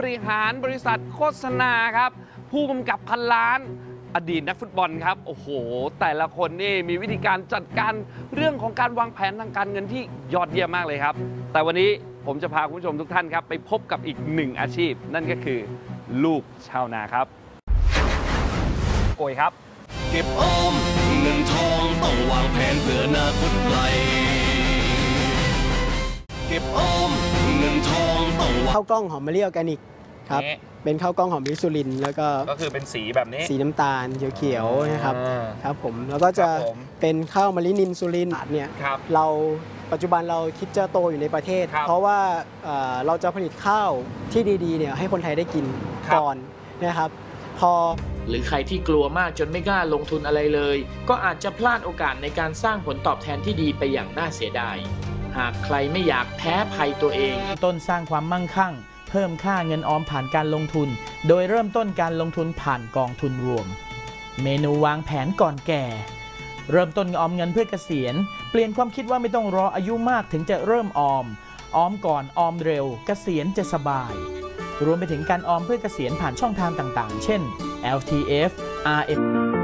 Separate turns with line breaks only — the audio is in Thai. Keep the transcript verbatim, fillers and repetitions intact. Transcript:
ริหารบริษัทโฆษณาครับผู้กำกับพันล้านอดีตนักฟุตบอลครับโอ้โหแต่ละคนนี่มีวิธีการจัดการเรื่องของการวางแผนทางการเงินที่ยอดเยี่ยมมากเลยครับแต่วันนี้ผมจะพาคุณผู้ชมทุกท่านครับไปพบกับอีกหนึ่งอาชีพนั่นก็คือลูกชาวนาครับโกยครับ
เก็บออมเงินทองต้องวางแผนเพื่ออนาคตไกลเก็บออมเงินทองต้อง
ข้าวกล้องหอมมะลิออร์แกนิกครับเป็นข้าวกล้องหอมมะลิสุรินทร์แล้วก็
ก็คือเป็นสีแบบนี้
สีน้ำตาลเขียวๆนะครับครับผมแล้วก็จะเป็นข้าวมะลินินสุรินทร์เนี่ยเราปัจจุบันเราคิดจะโตอยู่ในประเทศเพราะว่าเราจะผลิตข้าวที่ดีๆเนี่ยให้คนไทยได้กินก่อนนะครับพอ
หรือใครที่กลัวมากจนไม่กล้าลงทุนอะไรเลยก็อาจจะพลาดโอกาสในการสร้างผลตอบแทนที่ดีไปอย่างน่าเสียดายหากใครไม่อยากแพ้ภัยตัวเองต้นสร้างความมั่งคั่งเพิ่มค่าเงินออมผ่านการลงทุนโดยเริ่มต้นการลงทุนผ่านกองทุนรวมเมนูวางแผนก่อนแก่เริ่มต้นออมเงินเพื่อเกษียณเปลี่ยนความคิดว่าไม่ต้องรออายุมากถึงจะเริ่มออมออมก่อนออมเร็วเกษียณจะสบายรวมไปถึงการออมเพื่อเกษียณผ่านช่องทางต่างๆเช่น แอล ที เอฟ อาร์ เอ็ม